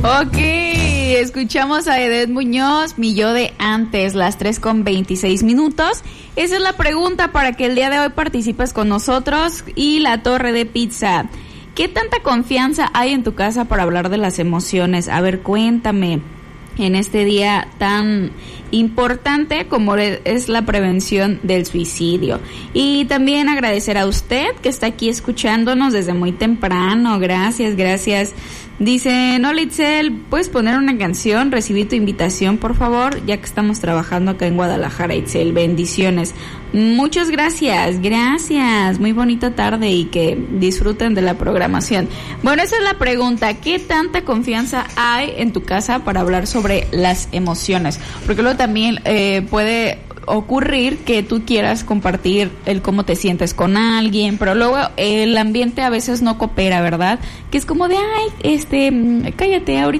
Ok, escuchamos a Edeth Muñoz, Mi Yo de Antes, las 3:26. Esa es la pregunta para que el día de hoy participes con nosotros. Y la Torre de Pizza, ¿qué tanta confianza hay en tu casa para hablar de las emociones? A ver, cuéntame, en este día tan importante como es la prevención del suicidio. Y también agradecer a usted que está aquí escuchándonos desde muy temprano. Gracias. Dice, no, Litzel, ¿puedes poner una canción? Recibí tu invitación, por favor, ya que estamos trabajando acá en Guadalajara, Itzel. Bendiciones. Muchas gracias. Muy bonita tarde y que disfruten de la programación. Bueno, esa es la pregunta. ¿Qué tanta confianza hay en tu casa para hablar sobre las emociones? Porque luego también puede ocurrir que tú quieras compartir el cómo te sientes con alguien, pero luego el ambiente a veces no coopera, ¿verdad? Que es como de, cállate, ahorita